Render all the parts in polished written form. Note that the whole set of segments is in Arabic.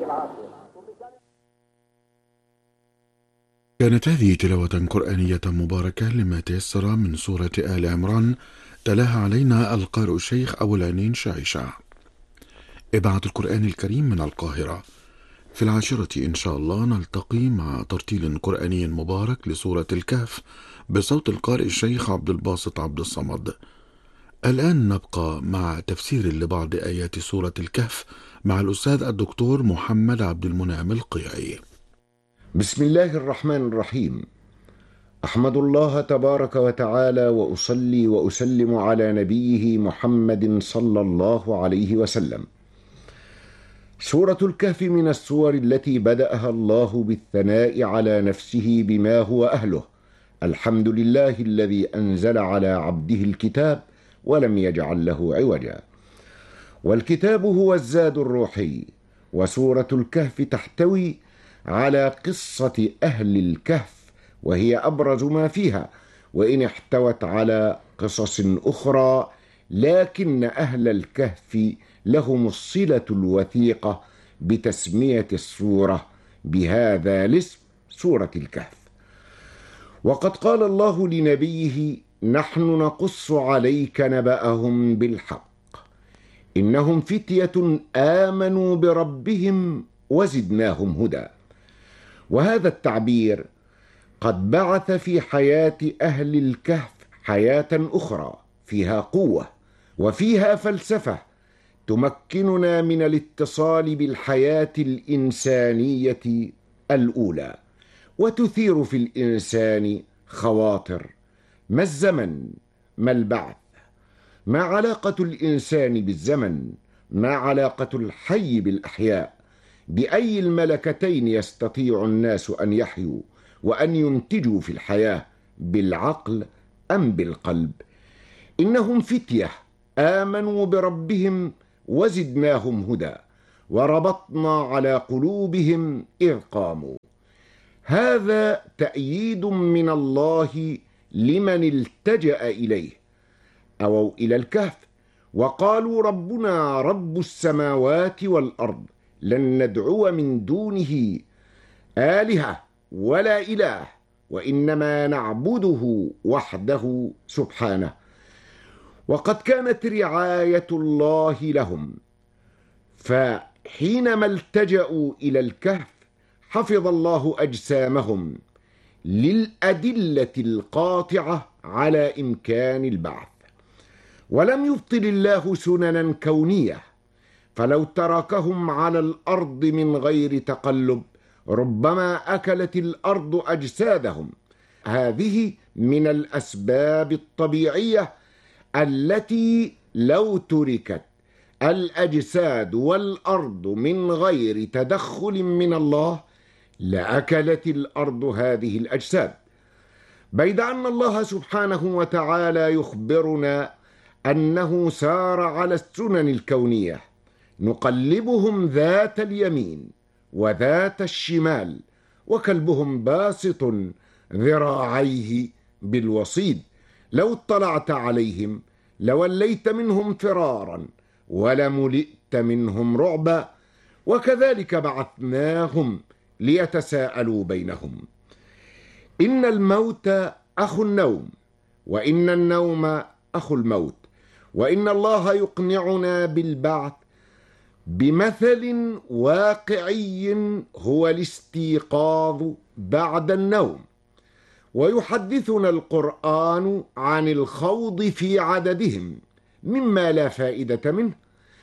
كانت هذه تلاوة قرآنية مباركة لما تيسر من سورة آل عمران، تلاها علينا القارئ الشيخ أبو العينين شعيشة. إذاعة القرآن الكريم من القاهرة. في 10 إن شاء الله نلتقي مع ترتيل قرآني مبارك لسورة الكهف بصوت القارئ الشيخ عبد الباسط عبد الصمد. الآن نبقى مع تفسير لبعض آيات سورة الكهف مع الأستاذ الدكتور محمد عبد المنعم القيعي. بسم الله الرحمن الرحيم. أحمد الله تبارك وتعالى وأصلي وأسلم على نبيه محمد صلى الله عليه وسلم. سورة الكهف من السور التي بدأها الله بالثناء على نفسه بما هو أهله. الحمد لله الذي أنزل على عبده الكتاب ولم يجعل له عوجا. والكتاب هو الزاد الروحي، وسورة الكهف تحتوي على قصة أهل الكهف، وهي أبرز ما فيها، وإن احتوت على قصص أخرى، لكن أهل الكهف لهم الصلة الوثيقة بتسمية السورة بهذا الاسم، سورة الكهف. وقد قال الله لنبيه: نحن نقص عليك نبأهم بالحق إنهم فتية آمنوا بربهم وزدناهم هدى. وهذا التعبير قد بعث في حياة أهل الكهف حياة أخرى فيها قوة وفيها فلسفة تمكننا من الاتصال بالحياة الإنسانية الأولى، وتثير في الإنسان خواطر: ما الزمن؟ ما البعث؟ ما علاقة الإنسان بالزمن؟ ما علاقة الحي بالأحياء؟ بأي الملكتين يستطيع الناس أن يحيوا وأن ينتجوا في الحياة، بالعقل أم بالقلب؟ إنهم فتية آمنوا بربهم وزدناهم هدى وربطنا على قلوبهم إذ قاموا. هذا تأييد من الله لمن التجأ إليه، أو إلى الكهف وقالوا: ربنا رب السماوات والأرض لن ندعو من دونه آلهة ولا إله وإنما نعبده وحده سبحانه. وقد كانت رعاية الله لهم، فحينما التجأوا إلى الكهف حفظ الله أجسامهم للأدلة القاطعة على إمكان البعث. ولم يبطل الله سننا كونية، فلو تركهم على الأرض من غير تقلب ربما أكلت الأرض أجسادهم. هذه من الأسباب الطبيعية التي لو تركت الأجساد والأرض من غير تدخل من الله لأكلت الأرض هذه الأجساد. بيد أن الله سبحانه وتعالى يخبرنا أنه سار على السنن الكونية، نقلبهم ذات اليمين وذات الشمال، وكلبهم باسط ذراعيه بالوصيد. لو اطلعت عليهم لوليت منهم فرارا ولملئت منهم رعبا، وكذلك بعثناهم ليتساءلوا بينهم. إن الموت أخو النوم، وإن النوم أخو الموت، وإن الله يقنعنا بالبعث بمثل واقعي هو الاستيقاظ بعد النوم. ويحدثنا القرآن عن الخوض في عددهم مما لا فائدة منه،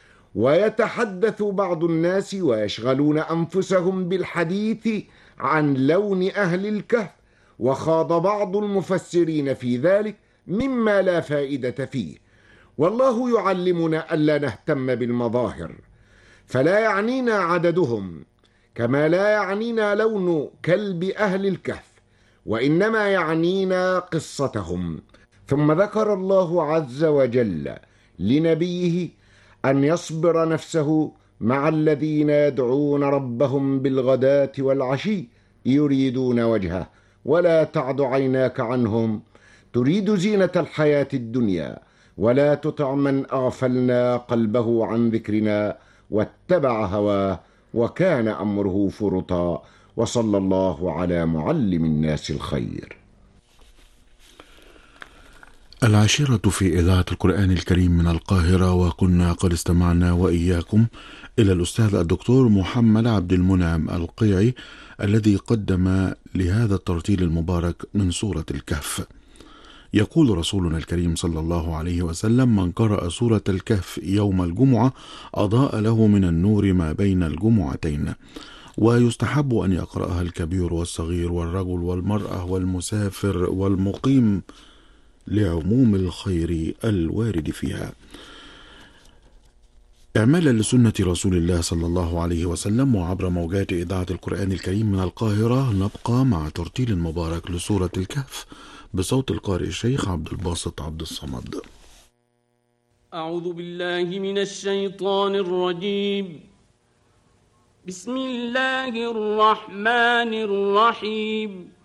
ويتحدث بعض الناس ويشغلون أنفسهم بالحديث عن لون أهل الكهف، وخاض بعض المفسرين في ذلك مما لا فائدة فيه. والله يعلمنا ألا نهتم بالمظاهر، فلا يعنينا عددهم كما لا يعنينا لون كلب أهل الكهف، وإنما يعنينا قصتهم. ثم ذكر الله عز وجل لنبيه أن يصبر نفسه مع الذين يدعون ربهم بالغداة والعشي يريدون وجهه ولا تعد عيناك عنهم تريد زينة الحياة الدنيا ولا تطع من أغفلنا قلبه عن ذكرنا واتبع هواه وكان أمره فرطا. وصلى الله على معلم الناس الخير. العاشرة في إذاعة القرآن الكريم من القاهرة، وكنا قد استمعنا وإياكم إلى الأستاذ الدكتور محمد عبد المنعم القيعي الذي قدم لهذا الترتيل المبارك من سورة الكهف. يقول رسولنا الكريم صلى الله عليه وسلم: من قرأ سورة الكهف يوم الجمعة أضاء له من النور ما بين الجمعتين. ويستحب أن يقرأها الكبير والصغير والرجل والمرأة والمسافر والمقيم لعموم الخير الوارد فيها. إعمالا لسنة رسول الله صلى الله عليه وسلم، وعبر موجات إذاعة القرآن الكريم من القاهرة، نبقى مع ترتيل مبارك لسورة الكهف بصوت القارئ الشيخ عبد الباسط عبد الصمد. أعوذ بالله من الشيطان الرجيم. بسم الله الرحمن الرحيم.